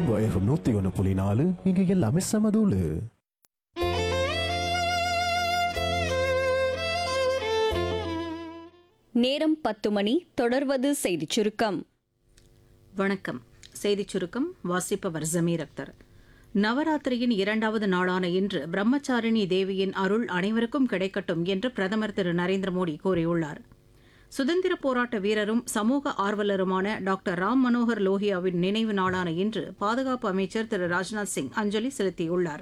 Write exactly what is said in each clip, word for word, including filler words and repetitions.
உங்க எஃப்எம் நூத்தி ஒன்று புள்ளி நாலு இங்க எல்லாமே சமதூளு. நேரம் பத்து மணி. தொடர்வது செய்திச் சுருக்கம். வணக்கம். செய்திச் சுருக்கம் வாசிப்பவர் ஜமீர் அக்தர். நவராத்திரியின் இரண்டாவது நாளான இன்று பிரம்மச்சாரிணி தேவியின் அருள் அனைவருக்கும் கிடைக்கட்டும் என்று பிரதமர் திரு நரேந்திர மோடி கூறியுள்ளார். சுதந்திர போராட்ட வீரரும் சமூக ஆர்வலருமான டாக்டர் ராம் மனோகர் லோஹியாவின் நினைவு நாளான இன்று பாதுகாப்பு அமைச்சர் திரு ராஜ்நாத் சிங் அஞ்சலி செலுத்தியுள்ளார்.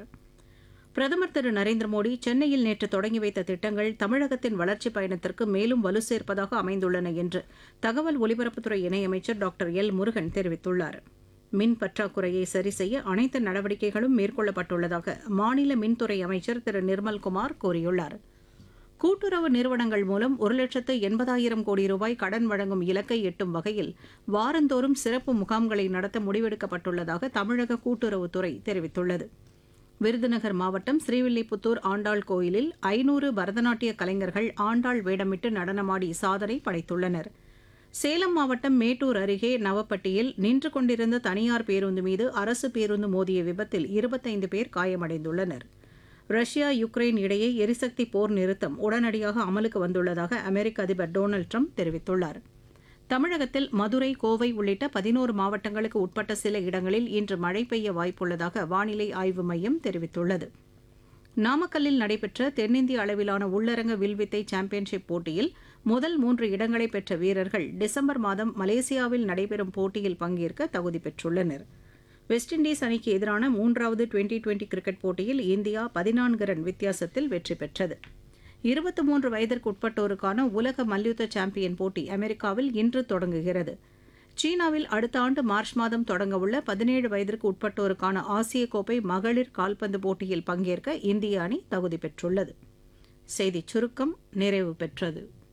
பிரதமர் திரு நரேந்திர மோடி சென்னையில் நேற்று தொடங்கி வைத்த திட்டங்கள் தமிழகத்தின் வளர்ச்சிப் பயணத்திற்கு மேலும் வலு சேர்ப்பதாக அமைந்துள்ளன என்று தகவல் ஒலிபரப்புத்துறை இணையமைச்சர் டாக்டர் எல் முருகன் தெரிவித்துள்ளார். மின் பற்றாக்குறையை சரி செய்ய அனைத்து நடவடிக்கைகளும் மேற்கொள்ளப்பட்டுள்ளதாக மாநில மின்துறை அமைச்சர் திரு நிர்மல்குமார் கூறியுள்ளார். கூட்டுறவு நிறுவனங்கள் மூலம் ஒரு லட்சத்து எண்பதாயிரம் கோடி ரூபாய் கடன் வழங்கும் இலக்கை எட்டும் வகையில் வாரந்தோறும் சிறப்பு முகாம்களை நடத்த முடிவெடுக்கப்பட்டுள்ளதாக தமிழக கூட்டுறவுத்துறை தெரிவித்துள்ளது. விருதுநகர் மாவட்டம் ஸ்ரீவில்லிபுத்தூர் ஆண்டாள் கோயிலில் ஐநூறு பரதநாட்டிய கலைஞர்கள் ஆண்டாள் வேடமிட்டு நடனமாடி சாதனை படைத்துள்ளனர். சேலம் மாவட்டம் மேட்டூர் அருகே நவப்பட்டியில் நின்று கொண்டிருந்த தனியார் பேருந்து மீது அரசு பேருந்து மோதிய விபத்தில் இருபத்தைந்து பேர் காயமடைந்துள்ளனர். ரஷ்யா யுக்ரைன் இடையே எரிசக்தி போர் நிறுத்தம் உடனடியாக அமலுக்கு வந்துள்ளதாக அமெரிக்க அதிபர் டொனால்டு ட்ரம்ப் தெரிவித்துள்ளார். தமிழகத்தில் மதுரை, கோவை உள்ளிட்ட பதினோரு மாவட்டங்களுக்கு உட்பட்ட சில இடங்களில் இன்று மழை பெய்ய வாய்ப்புள்ளதாக வானிலை ஆய்வு மையம் தெரிவித்துள்ளது. நாமக்கல்லில் நடைபெற்ற தென்னிந்திய அளவிலான உள்ளரங்க வில்வித்தை சாம்பியன்ஷிப் போட்டியில் முதல் மூன்று இடங்களை பெற்ற வீரர்கள் டிசம்பர் மாதம் மலேசியாவில் நடைபெறும் போட்டியில் பங்கேற்க தகுதி பெற்றுள்ளனர். வெஸ்ட் இண்டீஸ் அணிக்கு எதிரான மூன்றாவது டுவெண்டி டுவெண்டி கிரிக்கெட் போட்டியில் இந்தியா பதினான்கு ரன் வித்தியாசத்தில் வெற்றி பெற்றது. இருபத்தி மூன்று வயதிற்கு உட்பட்டோருக்கான உலக மல்யுத்த சாம்பியன் போட்டி அமெரிக்காவில் இன்று தொடங்குகிறது. சீனாவில் அடுத்த ஆண்டு மார்ச் மாதம் தொடங்கவுள்ள பதினேழு வயதிற்கு உட்பட்டோருக்கான ஆசிய கோப்பை மகளிர் கால்பந்து போட்டியில் பங்கேற்க இந்திய அணி தகுதி பெற்றுள்ளது. செய்திச் சுருக்கம் நிறைவு பெற்றது.